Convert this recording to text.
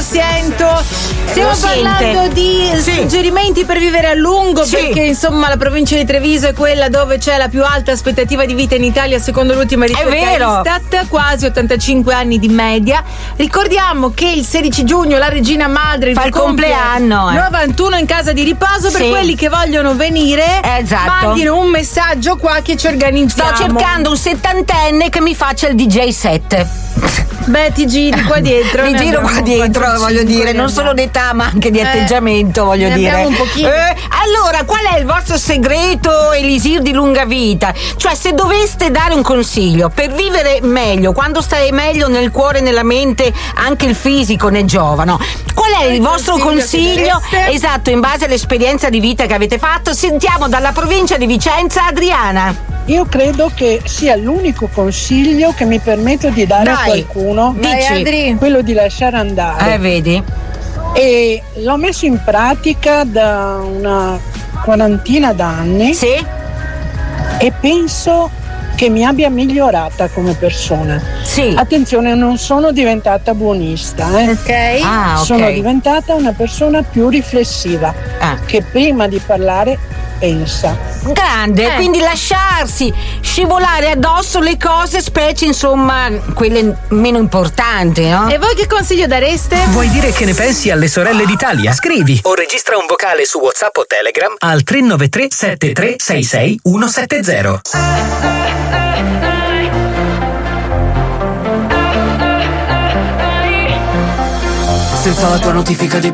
sento. Stiamo Lo parlando sente. di suggerimenti per vivere a lungo, perché insomma la provincia di Treviso è quella dove c'è la più alta aspettativa di vita in Italia secondo l'ultima ricerca vero. Istat, quasi 85 anni di media. Ricordiamo che il 16 giugno la regina madre Fa il compleanno, 91 in casa di riposo. Per Sì. quelli che vogliono venire, Esatto. mandino un messaggio qua che ci organizziamo. Sto cercando un settantenne che mi faccia il DJ set. Beh, ti giri qua dietro. Mi ne giro abbiamo qua dietro, 45, voglio dire, non ne solo abbiamo. d'età ma anche di atteggiamento, voglio ne dire. abbiamo un pochino. Allora, qual è il vostro segreto, elisir di lunga vita? Cioè, se doveste dare un consiglio per vivere meglio, quando stai meglio nel cuore, nella mente, anche il fisico ne giovano, qual è il vostro consiglio? Esatto, in base all'esperienza di vita che avete fatto. Sentiamo dalla provincia di Vicenza Adriana. Io credo che sia l'unico consiglio che mi permetto di dare a Dai, qualcuno, dici. quello di lasciare andare. Vedi? E l'ho messo in pratica da una quarantina d'anni. Sì. E penso che mi abbia migliorata come persona. Sì. Attenzione, non sono diventata buonista, Ok. Ah, ok. Sono diventata una persona più riflessiva, che prima di parlare pensa. Grande, quindi lasciarsi scivolare addosso le cose, specie insomma quelle meno importanti, no? E voi che consiglio dareste? Vuoi dire che ne pensi alle sorelle d'Italia? Scrivi o registra un vocale su WhatsApp o Telegram al 393 7366 170. Senza la tua notifica di